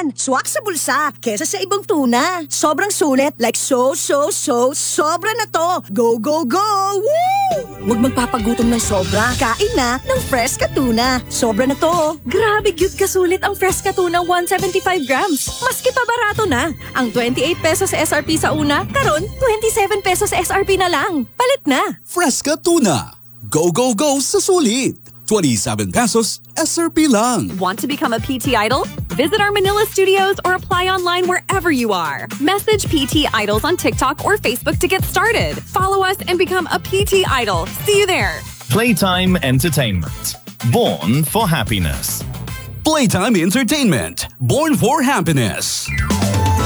yan. Swak sa bulsa kesa sa ibang tuna. Sobrang sulit, like sobra na to. Go, go, go! Woo! Huwag magpapagutom ng sobra. Kain na ng Fresca Tuna. Sobra na to. Grabe cute kasulit ang Fresca Tuna 175 grams. Maski pa barato na. Ang 28 pesos sa SRP sa una, karon 27 pesos sa SRP na lang. Palit na. Fresca Tuna. Go, go, go sa sulit. 27 pesos SRP lang. Want to become a PT Idol? Visit our Manila studios or apply online wherever you are. Message PT Idols on TikTok or Facebook to get started. Follow us and become a PT Idol. See you there. Playtime Entertainment. Born for happiness. Playtime Entertainment. Born for happiness.